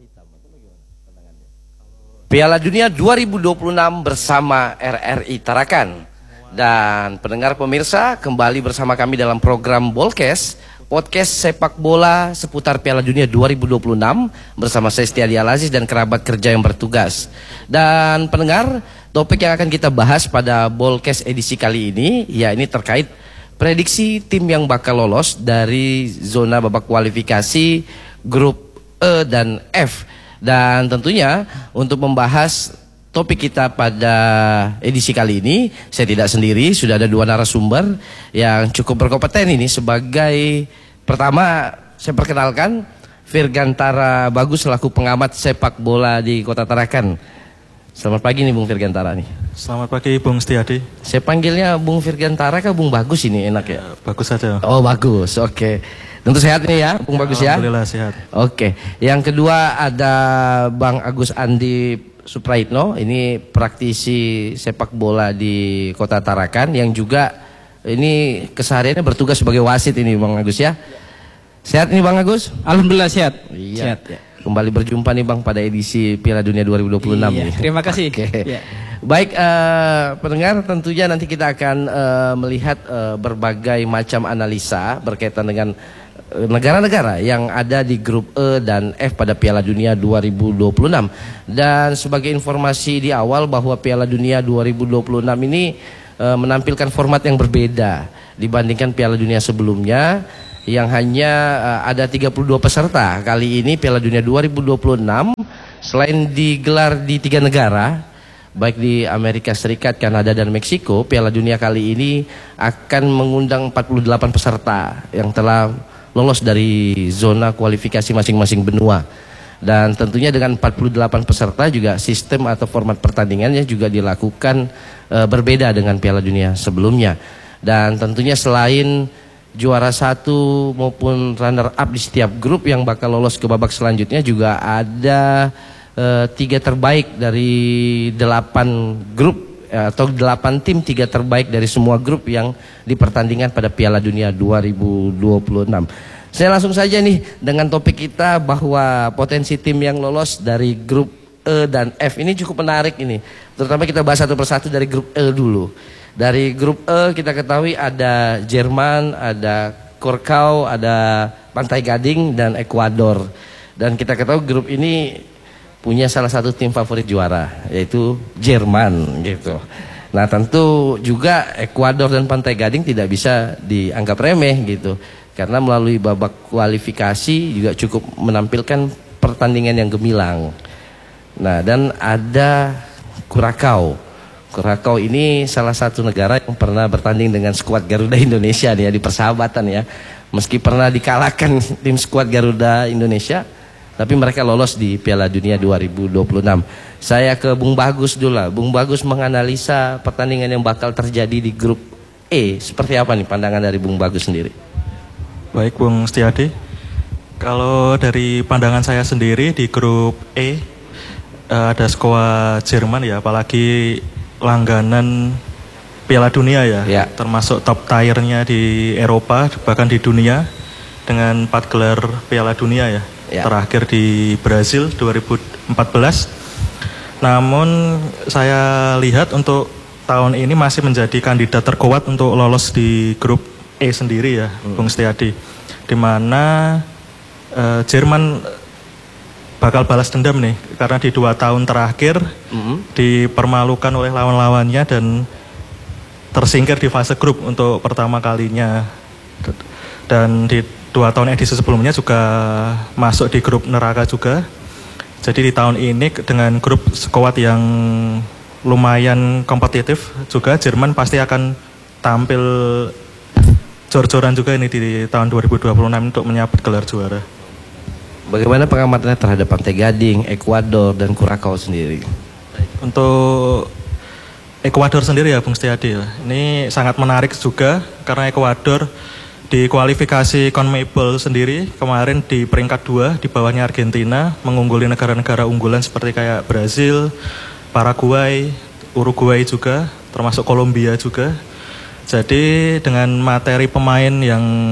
hitam. Atau bagaimana pandangannya? Piala Dunia 2026 bersama RRI Tarakan. Dan pendengar pemirsa, kembali bersama kami dalam program Bolkes, podcast sepak bola seputar Piala Dunia 2026 bersama saya Setiadi Al-Aziz dan kerabat kerja yang bertugas. Dan pendengar, topik yang akan kita bahas pada Bolkes edisi kali ini, ya ini terkait prediksi tim yang bakal lolos dari zona babak kualifikasi grup E dan F. Dan tentunya untuk membahas topik kita pada edisi kali ini, saya tidak sendiri, sudah ada dua narasumber yang cukup berkompeten ini. Sebagai pertama, saya perkenalkan Virgantara Bagus selaku pengamat sepak bola di Kota Tarakan. Selamat pagi nih Bung Virgantara nih. Selamat pagi Bung Setiadi. Saya panggilnya Bung Virgantara kah Bung Bagus ini enak ya? Bagus saja. Oh bagus, oke. Tentu sehat nih ya Bung Bagus ya? Alhamdulillah sehat. Oke, yang kedua ada Bang Agus Andi Supraitno, ini praktisi sepak bola di Kota Tarakan yang juga ini kesehariannya bertugas sebagai wasit ini Bang Agus ya. Sehat nih Bang Agus? Alhamdulillah sehat. Iya. Sehat. Ya. Kembali berjumpa nih Bang pada edisi Piala Dunia 2026 iya, nih. Terima kasih. Oke. Ya. Baik pendengar, tentunya nanti kita akan melihat berbagai macam analisa berkaitan dengan negara-negara yang ada di grup E dan F pada Piala Dunia 2026. Dan sebagai informasi di awal bahwa Piala Dunia 2026 ini menampilkan format yang berbeda dibandingkan Piala Dunia sebelumnya yang hanya ada 32 peserta. Kali ini Piala Dunia 2026 selain digelar di 3 negara, baik di Amerika Serikat, Kanada, dan Meksiko, Piala Dunia kali ini akan mengundang 48 peserta yang telah lolos dari zona kualifikasi masing-masing benua. Dan tentunya dengan 48 peserta juga sistem atau format pertandingannya juga dilakukan berbeda dengan Piala Dunia sebelumnya. Dan tentunya selain juara 1 maupun runner up di setiap grup yang bakal lolos ke babak selanjutnya, juga ada 3 terbaik dari 8 grup atau 8 tim 3 terbaik dari semua grup yang dipertandingkan pada Piala Dunia 2026. Saya langsung saja nih dengan topik kita bahwa potensi tim yang lolos dari grup E dan F ini cukup menarik ini. Terutama kita bahas satu persatu dari grup E dulu. Dari grup E kita ketahui ada Jerman, ada Curacao, ada Pantai Gading dan Ekuador. Dan kita ketahui grup ini punya salah satu tim favorit juara, yaitu Jerman gitu. Nah tentu juga Ekuador dan Pantai Gading tidak bisa dianggap remeh gitu, karena melalui babak kualifikasi juga cukup menampilkan pertandingan yang gemilang. Nah dan ada Curacao. Curacao ini salah satu negara yang pernah bertanding dengan skuad Garuda Indonesia nih ya, di persahabatan ya. Meski pernah dikalahkan tim skuad Garuda Indonesia, tapi mereka lolos di Piala Dunia 2026. Saya ke Bung Bagus dulu lah. Bung Bagus menganalisa pertandingan yang bakal terjadi di grup E. Seperti apa nih pandangan dari Bung Bagus sendiri? Baik Bung Setiadi. Kalau dari pandangan saya sendiri di grup E ada skuad Jerman ya, apalagi langganan Piala Dunia ya. Termasuk top tiernya di Eropa bahkan di dunia dengan 4 gelar Piala Dunia ya. Terakhir di Brazil 2014. Namun saya lihat untuk tahun ini masih menjadi kandidat terkuat untuk lolos di grup E sendiri ya, Bung Setiadi. Di mana Jerman bakal balas dendam nih, karena di 2 tahun terakhir dipermalukan oleh lawan-lawannya dan tersingkir di fase grup untuk pertama kalinya. Dan di 2 tahun edisi sebelumnya juga masuk di grup neraka juga. Jadi di tahun ini dengan grup skuad yang lumayan kompetitif juga, Jerman pasti akan tampil jor-joran juga ini di tahun 2026 untuk menyabet gelar juara. Bagaimana pengamatannya terhadap Pantai Gading, Ekuador, dan Curacao sendiri? Untuk Ekuador sendiri ya Bung Setiadi, ini sangat menarik juga karena Ekuador di kualifikasi CONMEBOL sendiri kemarin di peringkat 2 di bawahnya Argentina, mengungguli negara-negara unggulan seperti kayak Brazil, Paraguay, Uruguay juga, termasuk Kolombia juga. Jadi dengan materi pemain yang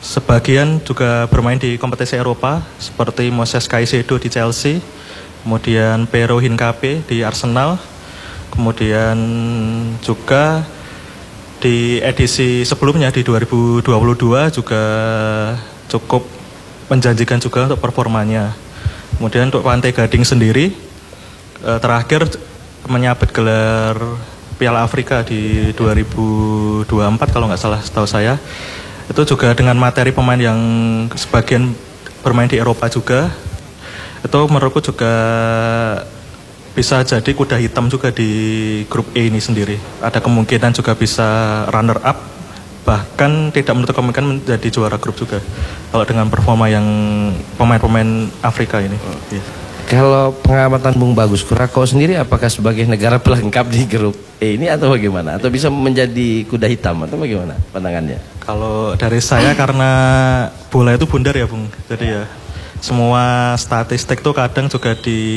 sebagian juga bermain di kompetisi Eropa seperti Moses Caicedo di Chelsea, kemudian Pero Hincapié di Arsenal, kemudian juga di edisi sebelumnya di 2022 juga cukup menjanjikan juga untuk performanya. Kemudian untuk Pantai Gading sendiri terakhir menyabet gelar Piala Afrika di 2024 kalau nggak salah setahu saya. Itu juga dengan materi pemain yang sebagian bermain di Eropa juga. Itu menurutku juga bisa jadi kuda hitam juga di grup E ini sendiri. Ada kemungkinan juga bisa runner up, bahkan tidak menutup kemungkinan menjadi juara grup juga kalau dengan performa yang pemain-pemain Afrika ini. Kalau pengamatan Bung Bagus, Curacao sendiri apakah sebagai negara pelengkap di grup E ini atau bagaimana? Atau bisa menjadi kuda hitam atau bagaimana pandangannya? Kalau dari saya karena bola itu bundar ya Bung, jadi ya semua statistik tuh kadang juga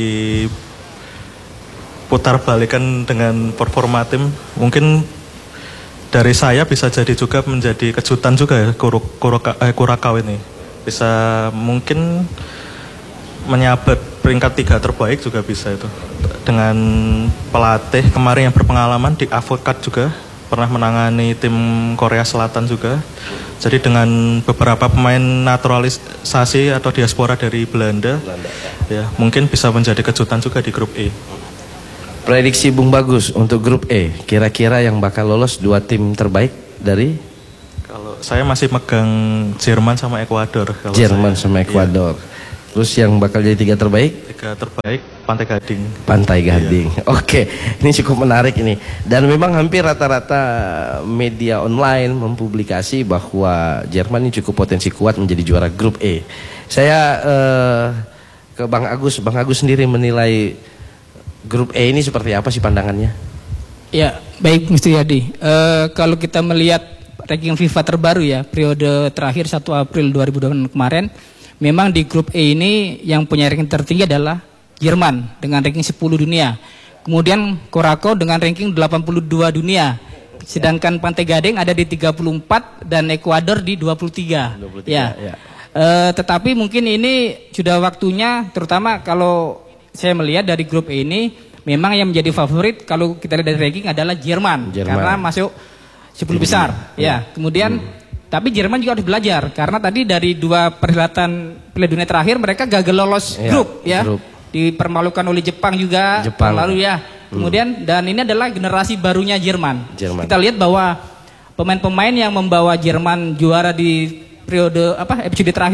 diputar balikan dengan performa tim. Mungkin dari saya bisa jadi juga menjadi kejutan juga ya Curacao ini. Bisa mungkin menyabet peringkat 3 terbaik juga bisa itu. Dengan pelatih kemarin yang berpengalaman di Avocat juga pernah menangani tim Korea Selatan juga. Jadi dengan beberapa pemain naturalisasi atau diaspora dari Belanda. Ya, mungkin bisa menjadi kejutan juga di grup E. Prediksi Bung Bagus untuk grup E, kira-kira yang bakal lolos 2 tim terbaik dari? Kalau saya masih megang Jerman sama Ekuador. Jerman sama Ekuador. Iya. Terus yang bakal jadi 3 terbaik? 3 terbaik Pantai Gading. Pantai Gading. Iya. Oke, ini cukup menarik ini. Dan memang hampir rata-rata media online mempublikasi bahwa Jerman ini cukup potensi kuat menjadi juara grup E. Saya ke Bang Agus. Bang Agus sendiri menilai grup E ini seperti apa sih pandangannya? Ya, baik Mr. Yadi. Kalau kita melihat ranking FIFA terbaru ya, periode terakhir 1 April 2020 kemarin, memang di grup E ini yang punya ranking tertinggi adalah Jerman dengan ranking 10 dunia. Kemudian Curacao dengan ranking 82 dunia. Sedangkan Pantai Gading ada di 34 dan Ekuador di 23. Ya. Tetapi mungkin ini sudah waktunya, terutama kalau saya melihat dari grup E ini memang yang menjadi favorit kalau kita lihat dari ranking adalah Jerman. Karena masuk 10 besar. Ya. Kemudian tapi Jerman juga harus belajar karena tadi dari 2 perhelatan Piala Dunia terakhir mereka gagal lolos grup ya. Dipermalukan oleh Jepang juga lalu ya. Kemudian dan ini adalah generasi barunya Jerman. Kita lihat bahwa pemain-pemain yang membawa Jerman juara di periode episode terakhir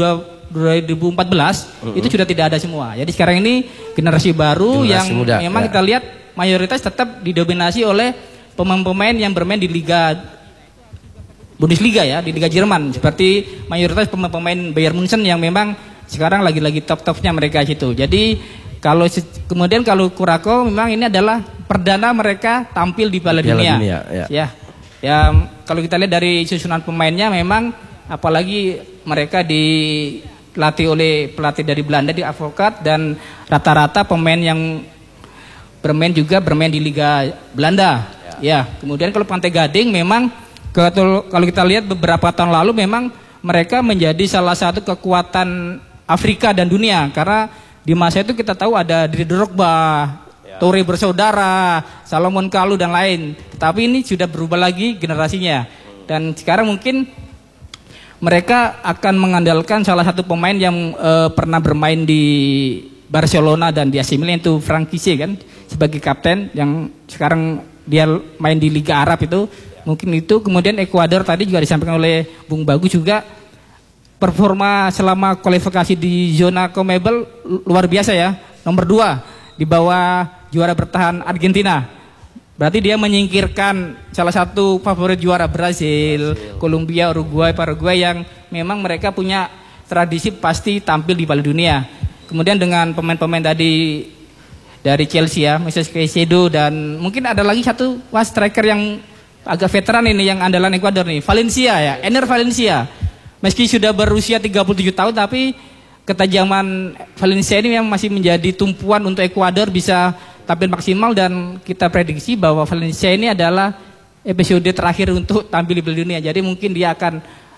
2014 itu sudah tidak ada semua. Jadi sekarang ini generasi baru yang muda, memang kita lihat mayoritas tetap didominasi oleh pemain-pemain yang bermain di Liga Bundesliga ya, di Liga Jerman, seperti mayoritas pemain Bayern Munchen yang memang sekarang lagi-lagi top-topnya mereka situ. Jadi kemudian kalau Curacao memang ini adalah perdana mereka tampil di Piala Dunia. Ya, kalau kita lihat dari susunan pemainnya memang apalagi mereka dilatih oleh pelatih dari Belanda di Avocat dan rata-rata pemain yang bermain di Liga Belanda. Ya, kemudian kalau Pantai Gading memang kalau kita lihat beberapa tahun lalu memang mereka menjadi salah satu kekuatan Afrika dan dunia karena di masa itu kita tahu ada Didier Drogba, Toure bersaudara, Salomon Kalou dan lain. Tetapi ini sudah berubah lagi generasinya. Dan sekarang mungkin mereka akan mengandalkan salah satu pemain yang pernah bermain di Barcelona dan di AC Milan itu Franck Kessié kan sebagai kapten yang sekarang dia main di Liga Arab itu. Mungkin itu. Kemudian Ekuador tadi juga disampaikan oleh Bung Bagus juga performa selama kualifikasi di zona CONMEBOL luar biasa ya. Nomor 2 di bawah juara bertahan Argentina. Berarti dia menyingkirkan salah satu favorit juara Brazil, Kolombia, Uruguay, Paraguay yang memang mereka punya tradisi pasti tampil di Piala Dunia. Kemudian dengan pemain-pemain tadi dari Chelsea ya, Moses Caicedo dan mungkin ada lagi satu striker yang agak veteran ini yang andalan Ekuador nih, Valencia ya, Ener Valencia. Meski sudah berusia 37 tahun tapi ketajaman Valencia ini memang masih menjadi tumpuan untuk Ekuador bisa tampil maksimal dan kita prediksi bahwa Valencia ini adalah episode terakhir untuk tampil di Piala Dunia. Jadi mungkin dia akan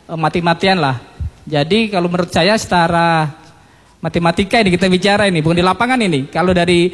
mati-matian lah. Jadi kalau menurut saya secara matematika ini kita bicara ini, bukan di lapangan ini. Kalau dari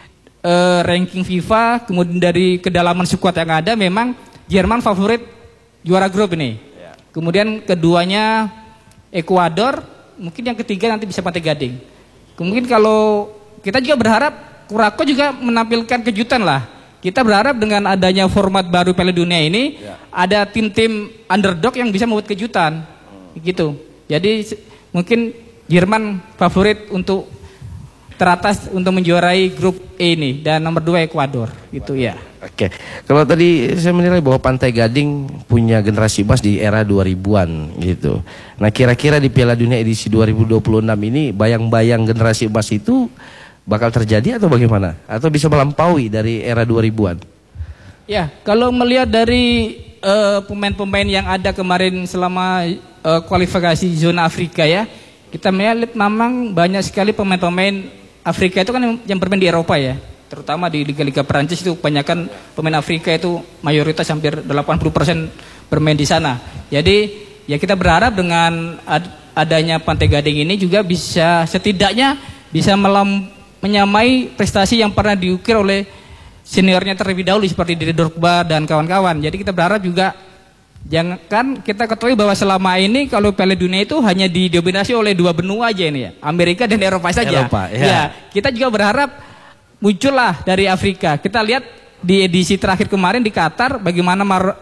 ranking FIFA, kemudian dari kedalaman skuad yang ada, memang Jerman favorit juara grup ini. Kemudian keduanya Ekuador, mungkin yang ketiga nanti bisa Pantai Gading. Mungkin kalau kita juga berharap Curacao juga menampilkan kejutan lah. Kita berharap dengan adanya format baru Piala Dunia ini ada tim-tim underdog yang bisa membuat kejutan, gitu. Jadi mungkin Jerman favorit untuk teratas untuk menjuarai grup E ini, dan nomor 2 Ekuador, gitu ya. Oke, kalau tadi saya menilai bahwa Pantai Gading punya generasi emas di era 2000-an gitu. Nah, kira-kira di Piala Dunia edisi 2026 ini bayang-bayang generasi emas itu bakal terjadi atau bagaimana? Atau bisa melampaui dari era 2000-an? Ya, kalau melihat dari pemain-pemain yang ada kemarin selama kualifikasi zona Afrika ya, kita melihat memang banyak sekali pemain-pemain Afrika itu kan yang bermain di Eropa ya. Terutama di Liga-Liga Perancis itu kebanyakan pemain Afrika itu mayoritas hampir 80% bermain di sana. Jadi ya kita berharap dengan adanya Pantai Gading ini juga bisa setidaknya bisa menyamai prestasi yang pernah diukir oleh seniornya terlebih dahulu seperti Didier Drogba dan kawan-kawan. Jadi kita berharap juga jangan kan kita ketahui bahwa selama ini kalau Piala Dunia itu hanya didominasi oleh dua benua aja ini ya, Amerika dan Eropa saja. Ya, kita juga berharap muncullah dari Afrika. Kita lihat di edisi terakhir kemarin di Qatar bagaimana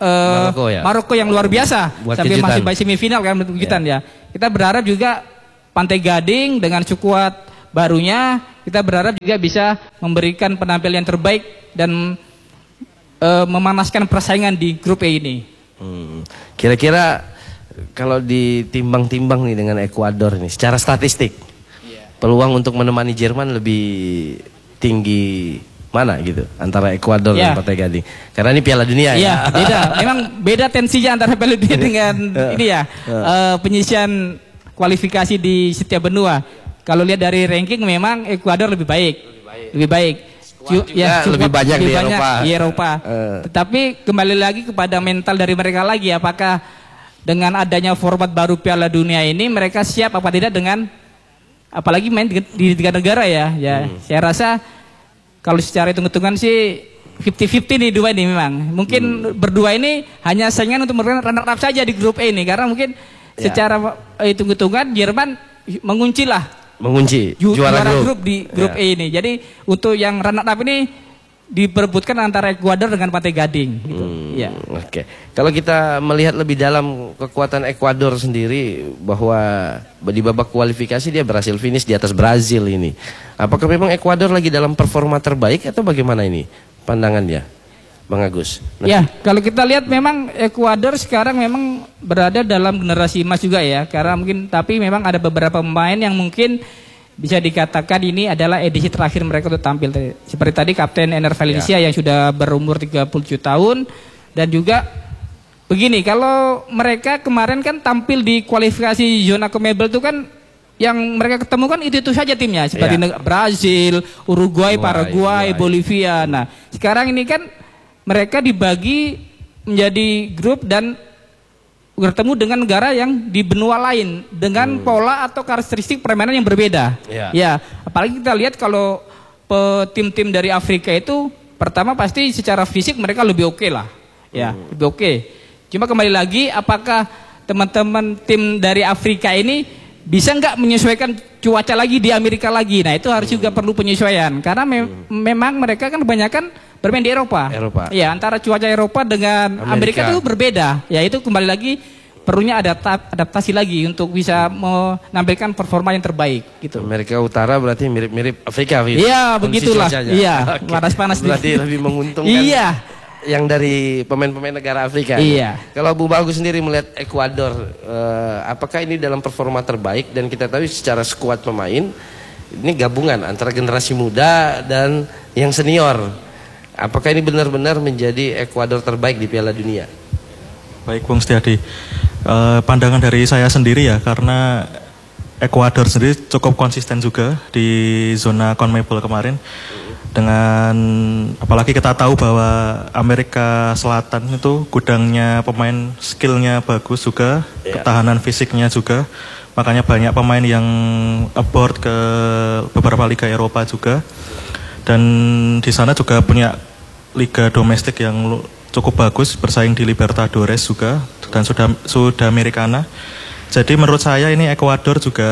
Maroko yang luar biasa sampai masih by semifinal kan kejutan ya. Kita berharap juga Pantai Gading dengan skuad barunya kita berharap juga bisa memberikan penampilan yang terbaik dan memanaskan persaingan di grup E ini. Kira-kira kalau ditimbang-timbang nih dengan Ekuador ini secara statistik, peluang untuk menemani Jerman lebih tinggi mana gitu antara Ekuador dan Pantai Gading? Karena ini Piala Dunia ya. Beda. Memang beda tensinya antara Piala Dunia dengan ini ya penyisian kualifikasi di setiap benua. Kalau lihat dari ranking memang Ekuador lebih baik. Lebih banyak di Eropa. Tetapi kembali lagi kepada mental dari mereka lagi, apakah dengan adanya format baru Piala Dunia ini mereka siap apa tidak dengan apalagi main di 3 negara ya. Saya rasa kalau secara hitung-hitungan sih 50-50 nih dua ini memang. Mungkin berdua ini hanya saingan untuk memberikan runner up saja di grup E ini karena mungkin secara hitung-hitungan Jerman mengunci juara grup di grup E ini. Jadi untuk yang runner up ini diperebutkan antara Ekuador dengan Pantai Gading gitu. Oke. Kalau kita melihat lebih dalam kekuatan Ekuador sendiri bahwa di babak kualifikasi dia berhasil finish di atas Brazil ini. Apakah memang Ekuador lagi dalam performa terbaik atau bagaimana ini pandangannya, Bang Agus? Ya, kalau kita lihat memang Ekuador sekarang memang berada dalam generasi emas juga ya. Karena mungkin tapi memang ada beberapa pemain yang mungkin bisa dikatakan ini adalah edisi terakhir mereka untuk tampil. Seperti tadi Kapten Ener Valencia yang sudah berumur 37 tahun dan juga begini, kalau mereka kemarin kan tampil di kualifikasi zona CONMEBOL itu kan yang mereka ketemu kan itu saja timnya seperti Brazil, Uruguay, Paraguay, Bolivia. Nah, sekarang ini kan mereka dibagi menjadi grup dan bertemu dengan negara yang di benua lain dengan pola atau karakteristik permainan yang berbeda. Ya, apalagi kita lihat kalau tim-tim dari Afrika itu pertama pasti secara fisik mereka lebih oke lah. Lebih oke. Cuma kembali lagi apakah teman-teman tim dari Afrika ini bisa nggak menyesuaikan cuaca lagi di Amerika lagi? Nah, itu harus juga perlu penyesuaian karena memang mereka kan kebanyakan bermain di Eropa. Ya, antara cuaca Eropa dengan Amerika itu berbeda. Ya, itu kembali lagi perlunya adaptasi lagi untuk bisa menampilkan performa yang terbaik gitu. Amerika Utara berarti mirip-mirip Afrika. Iya, begitulah. Iya, panas-panas berarti lebih menguntungkan. Yang dari pemain-pemain negara Afrika. Kalau Bu Bagus sendiri melihat Ekuador, apakah ini dalam performa terbaik? Dan kita tahu secara skuad pemain ini gabungan antara generasi muda dan yang senior. Apakah ini benar-benar menjadi Ekuador terbaik di Piala Dunia? Baik, Bung Setiadi. Pandangan dari saya sendiri ya, karena Ekuador sendiri cukup konsisten juga di zona CONMEBOL kemarin. Dengan apalagi kita tahu bahwa Amerika Selatan itu gudangnya pemain skillnya bagus juga, ketahanan fisiknya juga. Makanya banyak pemain yang abroad ke beberapa liga Eropa juga. Dan di sana juga punya liga domestik yang cukup bagus, bersaing di Libertadores juga dan Sudamericana. Jadi menurut saya ini Ekuador juga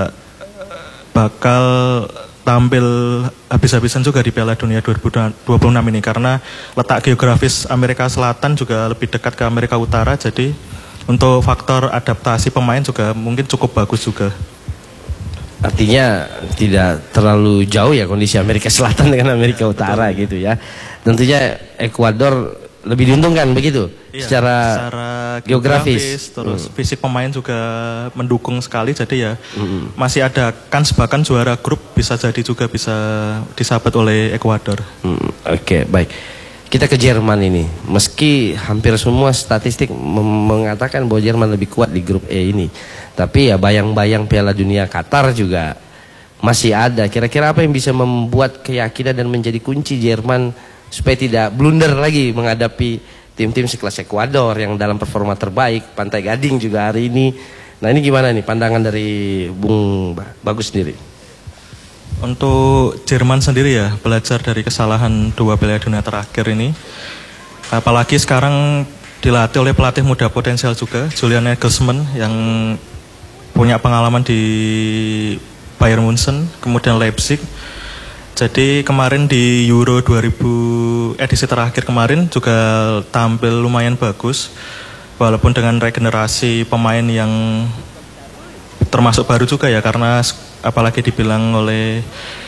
bakal tampil habis-habisan juga di Piala Dunia 2026 ini karena letak geografis Amerika Selatan juga lebih dekat ke Amerika Utara, jadi untuk faktor adaptasi pemain juga mungkin cukup bagus juga. Artinya tidak terlalu jauh ya kondisi Amerika Selatan dengan Amerika Utara gitu ya. Tentunya Ekuador lebih diuntungkan begitu, iya, secara geografis. Terus fisik pemain juga mendukung sekali, jadi ya masih ada kans bahkan juara grup bisa jadi juga bisa disabat oleh Ekuador. Oke, baik. Kita ke Jerman ini. Meski hampir semua statistik mengatakan bahwa Jerman lebih kuat di grup E ini, tapi ya bayang-bayang Piala Dunia Qatar juga masih ada. Kira-kira apa yang bisa membuat keyakinan dan menjadi kunci Jerman supaya tidak blunder lagi menghadapi tim-tim sekelas Ekuador yang dalam performa terbaik, Pantai Gading juga hari ini. Nah ini gimana nih pandangan dari Bung Bagus sendiri? Untuk Jerman sendiri ya, belajar dari kesalahan 2 Piala Dunia terakhir ini, apalagi sekarang dilatih oleh pelatih muda potensial juga, Julian Nagelsmann yang punya pengalaman di Bayern Munchen, kemudian Leipzig. Jadi kemarin di Euro 2000 edisi terakhir kemarin juga tampil lumayan bagus, walaupun dengan regenerasi pemain yang termasuk baru juga ya, karena apalagi dibilang oleh